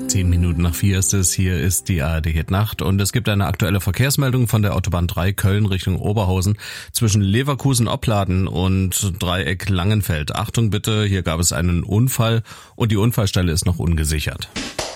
10 Minuten nach 4 ist es, hier ist die ARD Hit Nacht und es gibt eine aktuelle Verkehrsmeldung von der Autobahn 3 Köln Richtung Oberhausen zwischen Leverkusen-Opladen und Dreieck Langenfeld. Achtung bitte, hier gab es einen Unfall und die Unfallstelle ist noch ungesichert.